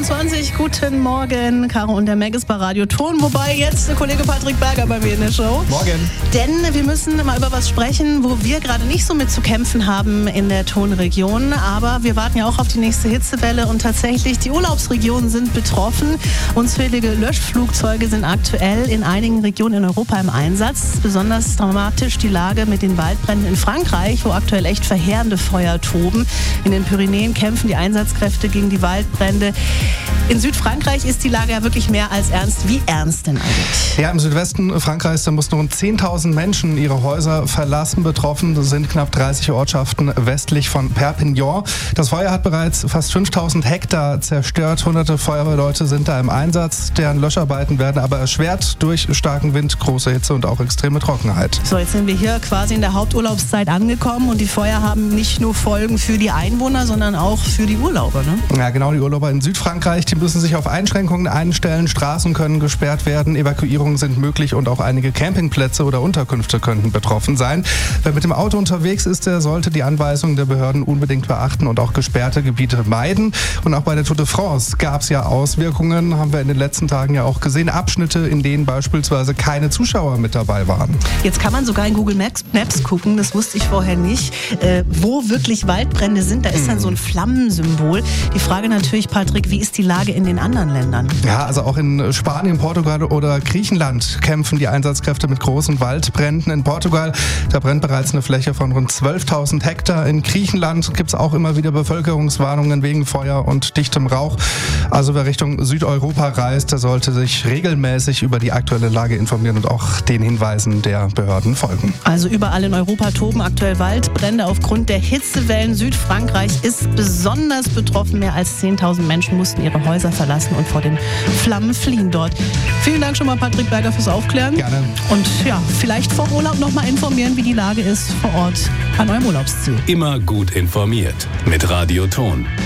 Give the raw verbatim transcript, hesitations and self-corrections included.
fünfundzwanzig, guten Morgen. Caro und der Meg ist bei Radio Ton, wobei jetzt der Kollege Patrick Berger bei mir in der Show. Morgen. Denn wir müssen mal über was sprechen, wo wir gerade nicht so mit zu kämpfen haben in der Tonregion. Aber wir warten ja auch auf die nächste Hitzewelle und tatsächlich die Urlaubsregionen sind betroffen. Unzählige Löschflugzeuge sind aktuell in einigen Regionen in Europa im Einsatz. Besonders dramatisch die Lage mit den Waldbränden in Frankreich, wo aktuell echt verheerende Feuer toben. In den Pyrenäen kämpfen die Einsatzkräfte gegen die Waldbrände. In Südfrankreich ist die Lage ja wirklich mehr als ernst. Wie ernst denn eigentlich? Ja, im Südwesten Frankreichs, da mussten rund zehntausend Menschen ihre Häuser verlassen. Betroffen sind knapp dreißig Ortschaften westlich von Perpignan. Das Feuer hat bereits fast fünftausend Hektar zerstört. Hunderte Feuerwehrleute sind da im Einsatz. Deren Löscharbeiten werden aber erschwert durch starken Wind, große Hitze und auch extreme Trockenheit. So, jetzt sind wir hier quasi in der Haupturlaubszeit angekommen und die Feuer haben nicht nur Folgen für die Einwohner, sondern auch für die Urlauber, ne? Ja, genau, die Urlauber in Südfrankreich, die müssen sich auf Einschränkungen einstellen. Straßen können gesperrt werden, Evakuierungen sind möglich und auch einige Campingplätze oder Unterkünfte könnten betroffen sein. Wer mit dem Auto unterwegs ist, der sollte die Anweisungen der Behörden unbedingt beachten und auch gesperrte Gebiete meiden. Und auch bei der Tour de France gab es ja Auswirkungen, haben wir in den letzten Tagen ja auch gesehen. Abschnitte, in denen beispielsweise keine Zuschauer mit dabei waren. Jetzt kann man sogar in Google Maps, Maps gucken, das wusste ich vorher nicht, äh, wo wirklich Waldbrände sind. Da ist dann so ein Flammensymbol. Die Frage natürlich, Patrick, wie ist die Lage in den anderen Ländern? Ja, also auch in Spanien, Portugal oder Griechenland kämpfen die Einsatzkräfte mit großen Waldbränden. In Portugal, da brennt bereits eine Fläche von rund zwölftausend Hektar. In Griechenland gibt es auch immer wieder Bevölkerungswarnungen wegen Feuer und dichtem Rauch. Also wer Richtung Südeuropa reist, der sollte sich regelmäßig über die aktuelle Lage informieren und auch den Hinweisen der Behörden folgen. Also überall in Europa toben aktuell Waldbrände aufgrund der Hitzewellen. Südfrankreich ist besonders betroffen. Mehr als zehntausend Menschen mussten ihre Häuser verlassen und vor den Flammen fliehen dort. Vielen Dank schon mal, Patrick Berger, fürs Aufklären. Gerne. Und ja, vielleicht vor Urlaub noch mal informieren, wie die Lage ist vor Ort an eurem Urlaubsziel. Immer gut informiert mit Radio Ton.